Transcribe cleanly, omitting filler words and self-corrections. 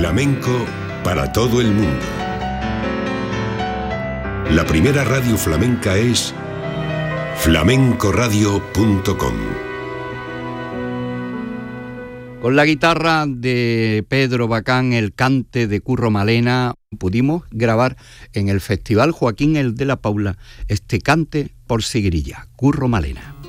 Flamenco para todo el mundo. La primera radio flamenca es flamencoradio.com. Con la guitarra de Pedro Bacán, el cante de Curro Malena, pudimos grabar en el Festival Joaquín el de la Paula este cante por Sigrilla, Curro Malena.